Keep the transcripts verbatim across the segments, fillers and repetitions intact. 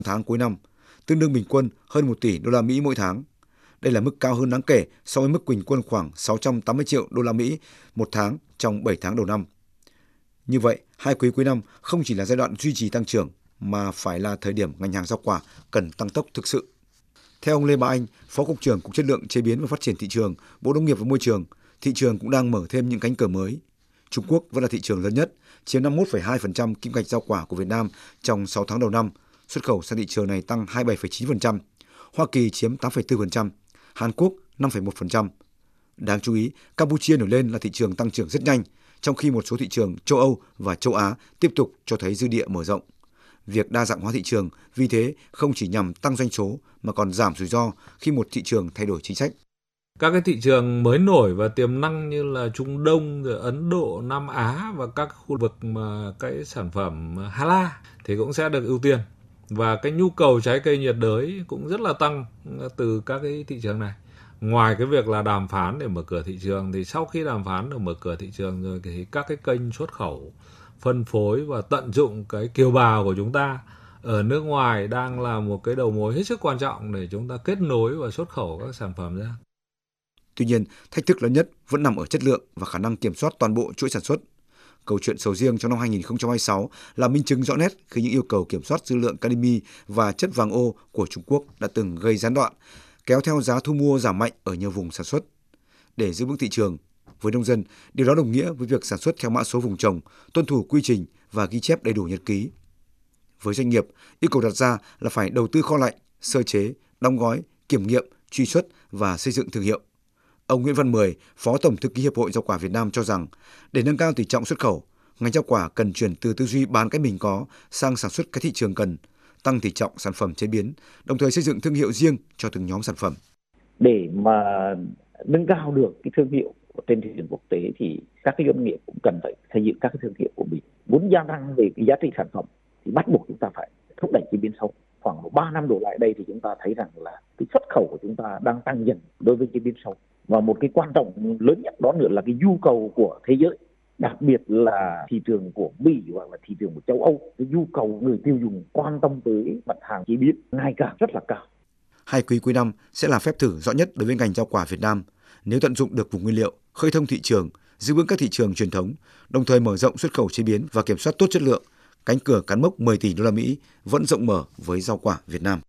tháng cuối năm, tương đương bình quân hơn một tỷ đô la Mỹ mỗi tháng. Đây là mức cao hơn đáng kể so với mức bình quân khoảng sáu trăm tám mươi triệu đô la Mỹ một tháng trong bảy tháng đầu năm. Như vậy, hai quý cuối năm không chỉ là giai đoạn duy trì tăng trưởng mà phải là thời điểm ngành hàng rau quả cần tăng tốc thực sự. Theo ông Lê Bá Anh, Phó Cục trưởng Cục Chất lượng Chế biến và Phát triển Thị trường, Bộ Nông nghiệp và Môi trường, thị trường cũng đang mở thêm những cánh cửa mới. Trung Quốc vẫn là thị trường lớn nhất, chiếm năm mươi mốt phẩy hai phần trăm kim ngạch rau quả của Việt Nam trong sáu tháng đầu năm, xuất khẩu sang thị trường này tăng hai mươi bảy phẩy chín phần trăm. Hoa Kỳ chiếm tám phẩy bốn phần trăm, Hàn Quốc năm phẩy một phần trăm. Đáng chú ý, Campuchia nổi lên là thị trường tăng trưởng rất nhanh, trong khi một số thị trường châu Âu và châu Á tiếp tục cho thấy dư địa mở rộng. Việc đa dạng hóa thị trường vì thế không chỉ nhằm tăng doanh số mà còn giảm rủi ro khi một thị trường thay đổi chính sách. Các cái thị trường mới nổi và tiềm năng như là Trung Đông, rồi Ấn Độ, Nam Á và các khu vực mà cái sản phẩm halal thì cũng sẽ được ưu tiên. Và cái nhu cầu trái cây nhiệt đới cũng rất là tăng từ các cái thị trường này. Ngoài cái việc là đàm phán để mở cửa thị trường thì sau khi đàm phán được mở cửa thị trường rồi thì các cái kênh xuất khẩu, phân phối và tận dụng cái kiều bào của chúng ta ở nước ngoài đang là một cái đầu mối hết sức quan trọng để chúng ta kết nối và xuất khẩu các sản phẩm ra. Tuy nhiên, thách thức lớn nhất vẫn nằm ở chất lượng và khả năng kiểm soát toàn bộ chuỗi sản xuất. Câu chuyện sầu riêng trong năm hai nghìn không trăm hai mươi sáu là minh chứng rõ nét khi những yêu cầu kiểm soát dư lượng cadimi và chất vàng ô của Trung Quốc đã từng gây gián đoạn, kéo theo giá thu mua giảm mạnh ở nhiều vùng sản xuất. Để giữ vững thị trường, với nông dân, điều đó đồng nghĩa với việc sản xuất theo mã số vùng trồng, tuân thủ quy trình và ghi chép đầy đủ nhật ký. Với doanh nghiệp, yêu cầu đặt ra là phải đầu tư kho lạnh, sơ chế, đóng gói, kiểm nghiệm, truy xuất và xây dựng thương hiệu. Ông Nguyễn Văn Mười, Phó Tổng thư ký Hiệp hội Rau quả Việt Nam cho rằng, để nâng cao tỷ trọng xuất khẩu, ngành rau quả cần chuyển từ tư duy bán cái mình có sang sản xuất cái thị trường cần, tăng tỷ trọng sản phẩm chế biến, đồng thời xây dựng thương hiệu riêng cho từng nhóm sản phẩm. Để mà nâng cao được cái thương hiệu trên thị trường quốc tế thì các cái doanh nghiệp cũng cần phải xây dựng các cái thương hiệu của mình. Muốn gia tăng về cái giá trị sản phẩm thì bắt buộc chúng ta phải thúc đẩy chế biến sâu. Khoảng ba năm đổ lại đây thì chúng ta thấy rằng là cái xuất khẩu của chúng ta đang tăng dần đối với chế biến sâu. Và một cái quan trọng lớn nhất đó nữa là cái nhu cầu của thế giới, đặc biệt là thị trường của Mỹ hoặc là thị trường của châu Âu. Cái nhu cầu người tiêu dùng quan tâm tới mặt hàng chế biến ngày càng rất là cao. Hai quý cuối năm sẽ là phép thử rõ nhất đối với ngành rau quả Việt Nam. Nếu tận dụng được vùng nguyên liệu, khơi thông thị trường, giữ vững các thị trường truyền thống, đồng thời mở rộng xuất khẩu chế biến và kiểm soát tốt chất lượng, cánh cửa cán mốc mười tỷ đô la Mỹ vẫn rộng mở với rau quả Việt Nam.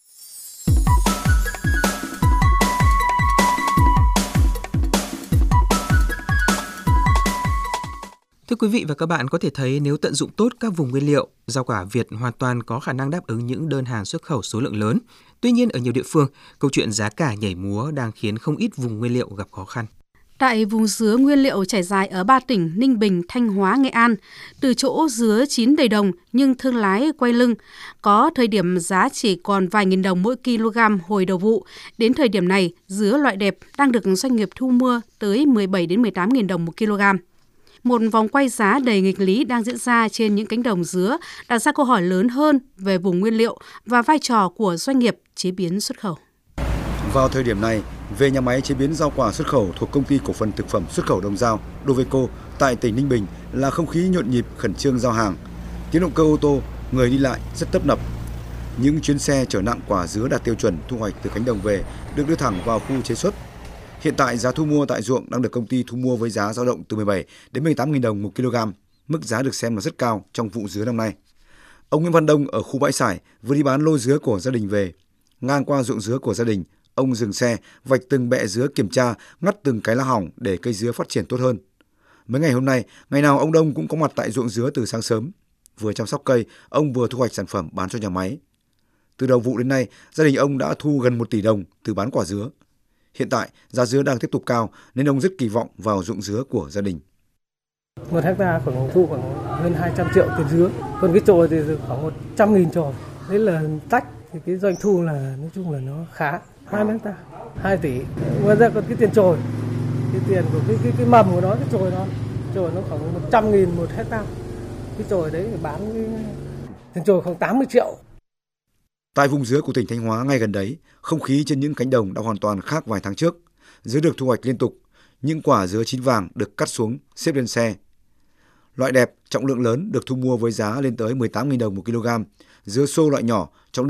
Thưa quý vị và các bạn, có thể thấy nếu tận dụng tốt các vùng nguyên liệu, rau quả Việt hoàn toàn có khả năng đáp ứng những đơn hàng xuất khẩu số lượng lớn. Tuy nhiên, ở nhiều địa phương, câu chuyện giá cả nhảy múa đang khiến không ít vùng nguyên liệu gặp khó khăn. Tại vùng dứa nguyên liệu trải dài ở ba tỉnh Ninh Bình, Thanh Hóa, Nghệ An, từ chỗ dứa chín đầy đồng nhưng thương lái quay lưng, có thời điểm giá chỉ còn vài nghìn đồng mỗi kg hồi đầu vụ. Đến thời điểm này, dứa loại đẹp đang được doanh nghiệp thu mua tới mười bảy đến mười tám nghìn đồng một kg. Một vòng quay giá đầy nghịch lý đang diễn ra trên những cánh đồng dứa, đặt ra câu hỏi lớn hơn về vùng nguyên liệu và vai trò của doanh nghiệp chế biến xuất khẩu. Vào thời điểm này, về nhà máy chế biến rau quả xuất khẩu thuộc Công ty Cổ phần Thực phẩm Xuất khẩu Đồng Dao Doveco tại tỉnh Ninh Bình là không khí nhộn nhịp khẩn trương giao hàng. Tiếng động cơ ô tô, người đi lại rất tấp nập. Những chuyến xe chở nặng quả dứa đạt tiêu chuẩn thu hoạch từ cánh đồng về được đưa thẳng vào khu chế xuất. Hiện tại giá thu mua tại ruộng đang được công ty thu mua với giá dao động từ mười bảy đến mười tám nghìn đồng một kg, mức giá được xem là rất cao trong vụ dứa năm nay. Ông Nguyễn Văn Đông ở khu bãi sải vừa đi bán lô dứa của gia đình về. Ngang qua ruộng dứa của gia đình, ông dừng xe, vạch từng bẹ dứa kiểm tra, ngắt từng cái lá hỏng để cây dứa phát triển tốt hơn. Mấy ngày hôm nay, ngày nào ông Đông cũng có mặt tại ruộng dứa từ sáng sớm. Vừa chăm sóc cây, ông vừa thu hoạch sản phẩm bán cho nhà máy. Từ đầu vụ đến nay, gia đình ông đã thu gần một tỷ đồng từ bán quả dứa. Hiện tại, giá dứa đang tiếp tục cao nên ông rất kỳ vọng vào ruộng dứa của gia đình. Một hectare khoảng thu khoảng hơn hai trăm triệu tiền dứa, còn cái chồi thì khoảng một trăm nghìn chồi. Đấy là tách thì cái doanh thu là nói chung là nó khá, hai hectare, hai tỷ. Ngoài ra còn cái tiền chồi, cái tiền của cái cái cái mầm của nó, cái chồi nó, chồi nó khoảng một trăm nghìn một hectare. Cái chồi đấy thì bán cái tiền chồi khoảng tám mươi triệu. Tại vùng dứa của tỉnh Thanh Hóa ngay gần đấy, không khí trên những cánh đồng đã hoàn toàn khác vài tháng trước. Dứa được thu hoạch liên tục, những quả dứa chín vàng được cắt xuống, xếp lên xe. Loại đẹp, trọng lượng lớn được thu mua với giá lên tới mười tám nghìn đồng một kg. Dứa xô loại nhỏ, trọng lượng